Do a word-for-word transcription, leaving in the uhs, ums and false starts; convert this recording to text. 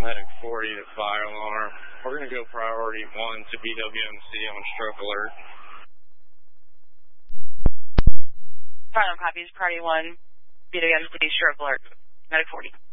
Medic forty to fire alarm. We're going to go priority one to B W M C on stroke alert. Fire alarm copies, priority one, B W M C, stroke alert. Medic forty.